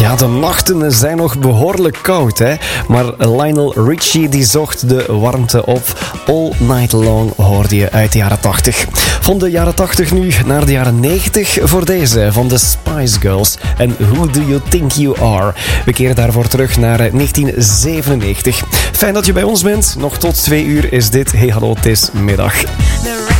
Ja, de nachten zijn nog behoorlijk koud, hè? Maar Lionel Richie die zocht de warmte op. All Night Long hoorde je uit de jaren 80. Van de jaren 80 nu naar de jaren 90 voor deze van de Spice Girls. En Who Do You Think You Are? We keren daarvoor terug naar 1997. Fijn dat je bij ons bent. Nog tot 2 uur is dit Hey Hallo, het is middag.